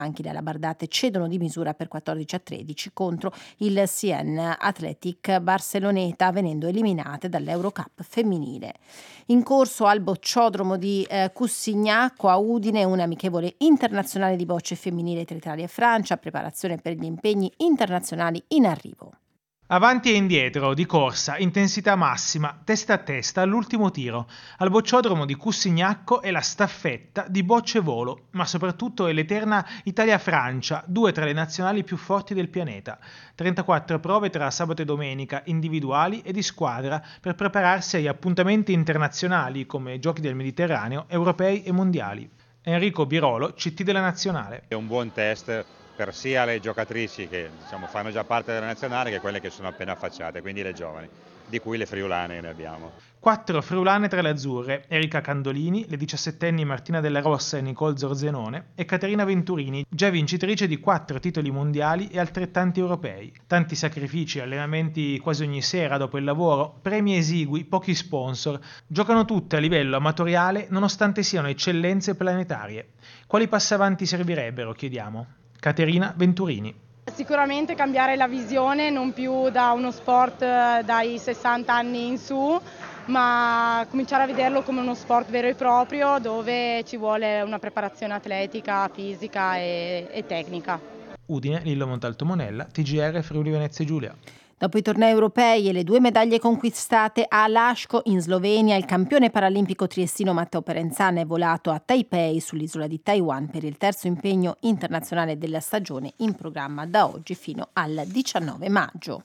Anche le alabardate cedono di misura per 14-13 contro il Siena Athletic Barceloneta, venendo eliminate dall'Eurocup femminile. In corso al bocciodromo di Cussignacco a Udine un amichevole internazionale di bocce femminile tra Italia e Francia, preparazione per gli impegni internazionali in arrivo. Avanti e indietro, di corsa, intensità massima, testa a testa all'ultimo tiro. Al bocciodromo di Cussignacco è la staffetta di bocce volo, ma soprattutto è l'eterna Italia-Francia, due tra le nazionali più forti del pianeta. 34 prove tra sabato e domenica, individuali e di squadra, per prepararsi agli appuntamenti internazionali come Giochi del Mediterraneo, europei e mondiali. Enrico Birolo, CT della nazionale. È un buon test per sia le giocatrici che fanno già parte della nazionale che quelle che sono appena affacciate, quindi le giovani, di cui le friulane ne abbiamo. 4 friulane tra le azzurre: Erika Candolini, le 17enni Martina Della Rossa e Nicole Zorzenone e Caterina Venturini, già vincitrice di 4 titoli mondiali e altrettanti europei. Tanti sacrifici, allenamenti quasi ogni sera dopo il lavoro, premi esigui, pochi sponsor. Giocano tutte a livello amatoriale nonostante siano eccellenze planetarie. Quali passi avanti servirebbero, chiediamo? Caterina Venturini. Sicuramente cambiare la visione, non più da uno sport dai 60 anni in su, ma cominciare a vederlo come uno sport vero e proprio dove ci vuole una preparazione atletica, fisica e tecnica. Udine, Lillo Montalto Monella, TGR Friuli Venezia Giulia. Dopo i tornei europei e le 2 medaglie conquistate a Laško in Slovenia, il campione paralimpico triestino Matteo Perenzana è volato a Taipei sull'isola di Taiwan per il terzo impegno internazionale della stagione in programma da oggi fino al 19 maggio.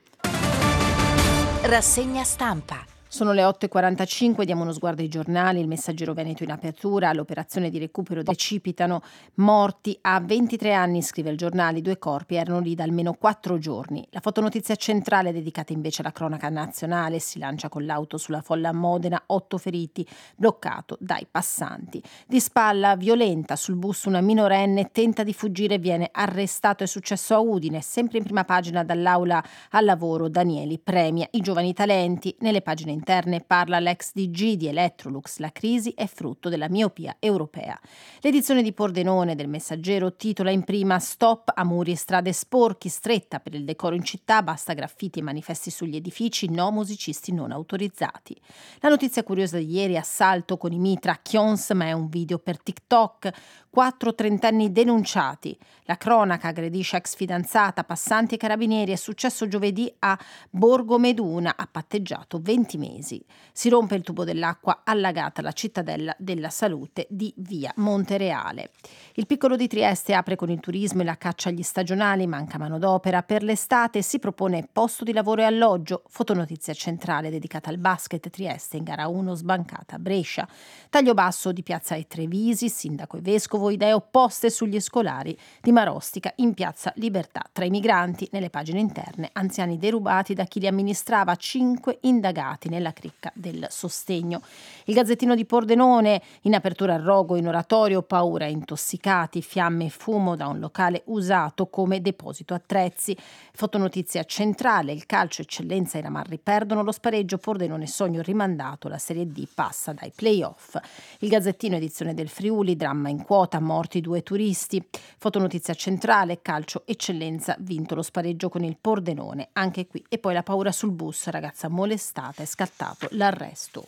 Rassegna stampa. Sono le 8.45, diamo uno sguardo ai giornali. Il Messaggero Veneto in apertura, all'operazione di recupero precipitano morti a 23 anni, scrive il giornale, 2 corpi erano lì da almeno 4 giorni. La fotonotizia centrale dedicata invece alla cronaca nazionale si lancia con l'auto sulla folla a Modena, 8 feriti, bloccato dai passanti. Di spalla violenta sul bus una minorenne, tenta di fuggire, viene arrestato, è successo a Udine. Sempre in prima pagina dall'aula al lavoro Danieli premia i giovani talenti. Nelle pagine interne parla l'ex DG di Electrolux, la crisi è frutto della miopia europea. L'edizione di Pordenone del Messaggero titola in prima Stop a muri e strade sporchi, stretta per il decoro in città, basta graffiti e manifesti sugli edifici, no musicisti non autorizzati. La notizia curiosa di ieri, assalto con i mitra a Chions, ma è un video per TikTok, 4 trentenni denunciati. La cronaca aggredisce ex fidanzata, passanti e carabinieri, è successo giovedì a Borgo Meduna, ha patteggiato 20 mesi. Si rompe il tubo dell'acqua allagata la cittadella della salute di via Montereale. Il piccolo di Trieste apre con il turismo e la caccia agli stagionali, manca manodopera. Per l'estate si propone posto di lavoro e alloggio. Fotonotizia centrale dedicata al basket, Trieste in gara 1 sbancata Brescia. Taglio basso di piazza e Trevisi, sindaco e vescovo, idee opposte sugli scolari di Marostica in piazza Libertà. Tra i migranti, nelle pagine interne, anziani derubati da chi li amministrava, 5 indagati nella cricca del sostegno. Il Gazzettino di Pordenone, in apertura al rogo in oratorio, paura intossicati, fiamme e fumo da un locale usato come deposito attrezzi. Fotonotizia centrale, il calcio eccellenza e Ramarri perdono lo spareggio, Pordenone sogno rimandato, la Serie D passa dai play-off. Il Gazzettino edizione del Friuli, dramma in quota, morti 2 turisti. Fotonotizia centrale, calcio eccellenza, vinto lo spareggio con il Pordenone, anche qui. E poi la paura sul bus, ragazza molestata, è scattato l'arresto.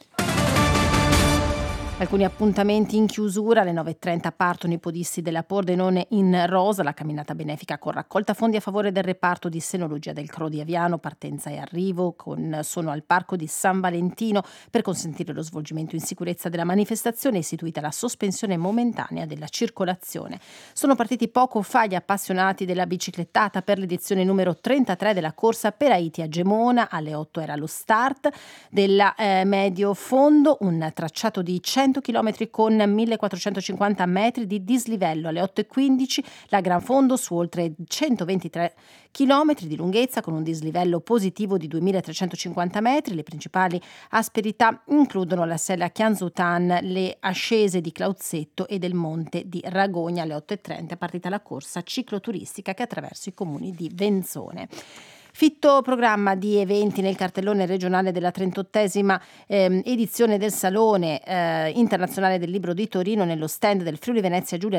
Alcuni appuntamenti in chiusura, alle 9.30 partono i podisti della Pordenone in rosa, la camminata benefica con raccolta fondi a favore del reparto di senologia del CRO di Aviano, partenza e arrivo, sono al parco di San Valentino per consentire lo svolgimento in sicurezza della manifestazione, istituita la sospensione momentanea della circolazione. Sono partiti poco fa gli appassionati della biciclettata per l'edizione numero 33 della corsa per Haiti a Gemona, alle 8 era lo start della medio fondo, un tracciato di 100 km con 1450 metri di dislivello. Alle 8.15 la Gran Fondo su oltre 123 km di lunghezza con un dislivello positivo di 2350 metri. Le principali asperità includono la sella Chianzutan, le ascese di Clauzzetto e del Monte di Ragogna. Alle 8.30 è partita la corsa cicloturistica che attraversa i comuni di Venzone. Fitto programma di eventi nel cartellone regionale della 38esima edizione del Salone internazionale del Libro di Torino, nello stand del Friuli Venezia Giulia